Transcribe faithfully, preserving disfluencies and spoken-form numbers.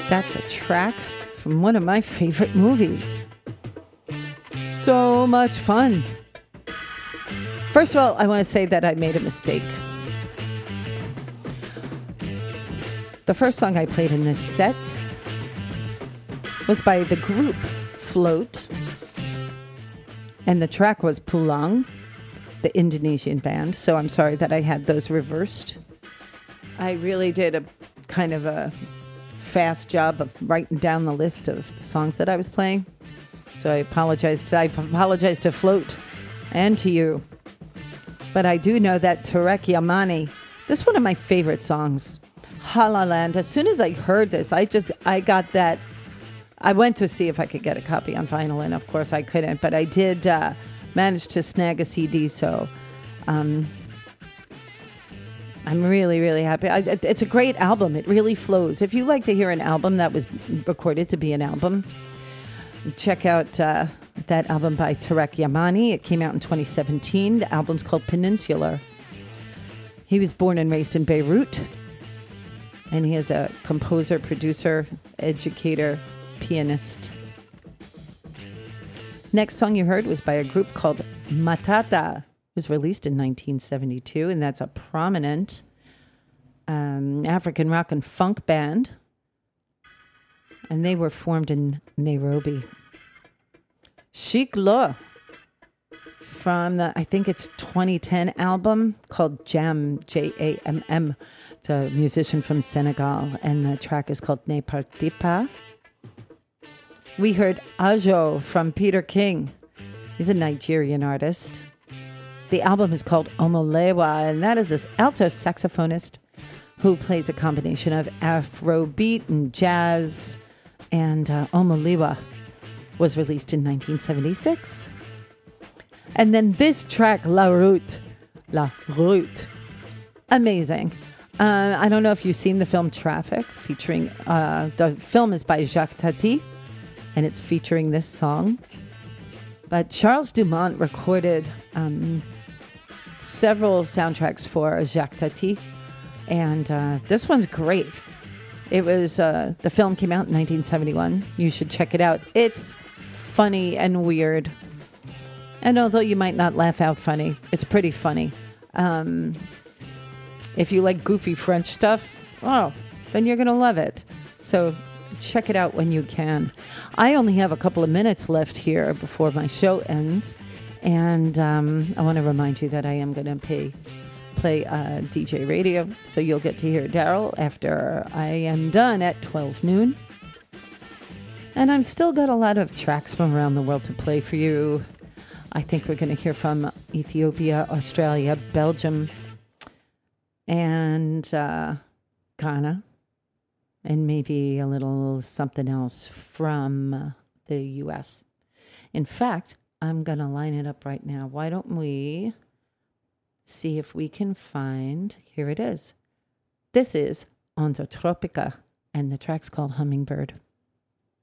That's a track from one of my favorite movies. So much fun. First of all, I want to say that I made a mistake. The first song I played in this set was by the group Float, and the track was Pulang, the Indonesian band. So I'm sorry that I had those reversed. I really did a kind of a fast job of writing down the list of the songs that I was playing. So I apologize to, I apologize to Float and to you. But I do know that Tarek Yamani, this is one of my favorite songs, Hala Land. As soon as I heard this, I just, I got that. I went to see if I could get a copy on vinyl, and of course I couldn't. But I did uh, manage to snag a C D, so um, I'm really, really happy. I, it's a great album. It really flows. If you like to hear an album that was recorded to be an album, check out uh, that album by Tarek Yamani. It came out in twenty seventeen. The album's called Peninsular. He was born and raised in Beirut, and he is a composer, producer, educator, pianist. Next song you heard was by a group called Matata. It was released in nineteen seventy-two, and that's a prominent um, African rock and funk band. And they were formed in Nairobi. Chic Law, from the, I think it's twenty ten album called Jam, J A M M. It's a musician from Senegal, and the track is called Ne Partez Pas. We heard Ajo from Peter King. He's a Nigerian artist. The album is called Omolewa, and that is this alto saxophonist who plays a combination of Afrobeat and jazz. And uh, Omolewa was released in nineteen seventy-six. And then this track, La Route. La Route. Amazing. Uh, I don't know if you've seen the film Traffic, featuring, uh, the film is by Jacques Tati, and it's featuring this song. But Charles Dumont recorded um, several soundtracks for Jacques Tati, and uh, this one's great. It was, uh, the film came out in nineteen seventy-one. You should check it out. It's funny and weird. And although you might not laugh out funny, it's pretty funny. Um, if you like goofy French stuff, oh, then you're going to love it. So check it out when you can. I only have a couple of minutes left here before my show ends. And um, I want to remind you that I am going to pay... play uh, D J radio, so you'll get to hear Daryl after I am done at twelve noon. And I've still got a lot of tracks from around the world to play for you. I think we're going to hear from Ethiopia, Australia, Belgium, and uh, Ghana, and maybe a little something else from the U S. In fact, I'm going to line it up right now. Why don't we... see if we can find, here it is. This is Onda Tropica, and the track's called Hummingbird.